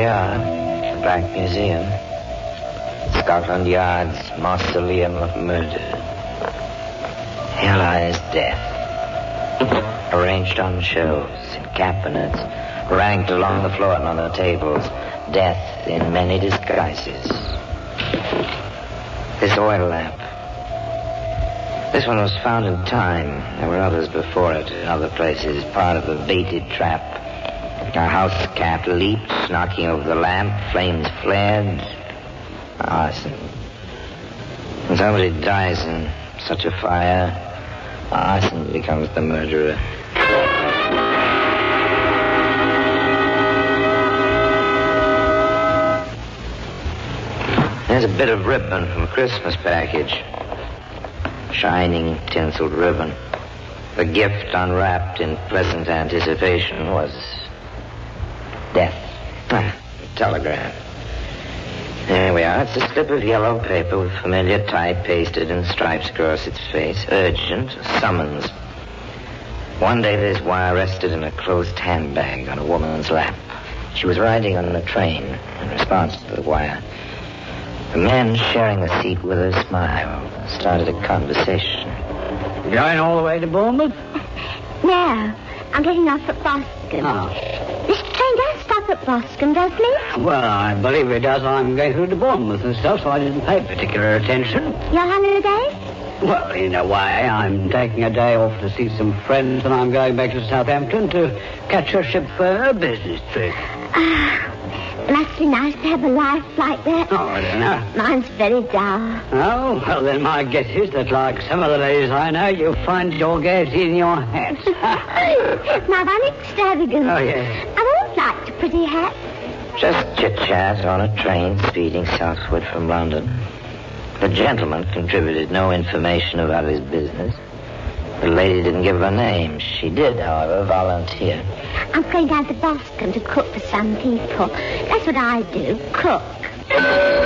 we are, the Black Museum. Scotland Yard's mausoleum of murder. Here lies death, arranged on shelves, in cabinets, ranked along the floor and on the tables. Death in many disguises. This oil lamp. This one was found in time. There were others before it in other places, part of a baited trap. A house cat leaped, knocking over the lamp. Flames flared. Arson. When somebody dies in such a fire, arson becomes the murderer. There's a bit of ribbon from a Christmas package. Shining, tinseled ribbon. The gift unwrapped in pleasant anticipation was death. A telegram. There we are. It's a slip of yellow paper with familiar type pasted in stripes across its face. Urgent. Summons. One day this wire rested in a closed handbag on a woman's lap. She was riding on the train in response to the wire. The man sharing the seat with her smiled and started a conversation. Going all the way to Bournemouth? No, I'm getting off at Boscombe. Oh. This train does stop at Boscombe, doesn't it? Well, I believe it does. I'm going through to Bournemouth and stuff, so I didn't pay particular attention. Your holiday? Well, in a way, I'm taking a day off to see some friends, and I'm going back to Southampton to catch a ship for a business trip. It must be nice to have a life like that. Oh, I don't know. Mine's very dull. Oh, well, then my guess is that, like some of the ladies I know, you'll find your gaiety in your hats. Now, I'm extravagant. Oh, yes. I've always liked a pretty hat. Just chit-chat on a train speeding southward from London. The gentleman contributed no information about his business. The lady didn't give her name. She did, however, volunteer. I'm going down to Boscombe to cook for some people. That's what I do, cook.